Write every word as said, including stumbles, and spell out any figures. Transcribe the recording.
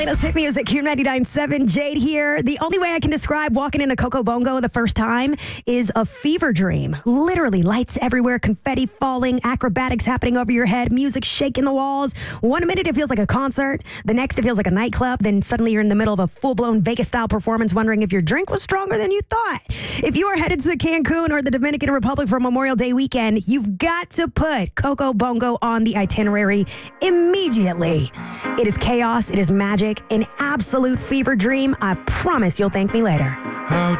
Let's hit music. Q ninety-nine point seven. Jade here. The only way I can describe walking into Coco Bongo the first time is a fever dream. Literally, lights everywhere, confetti falling, acrobatics happening over your head, music shaking the walls. One minute it feels like a concert. The next it feels like a nightclub. Then suddenly you're in the middle of a full-blown Vegas-style performance wondering if your drink was stronger than you thought. If you are headed to Cancun or the Dominican Republic for Memorial Day weekend, you've got to put Coco Bongo on the itinerary immediately. It is chaos. It is magic. An absolute fever dream. I promise you'll thank me later. How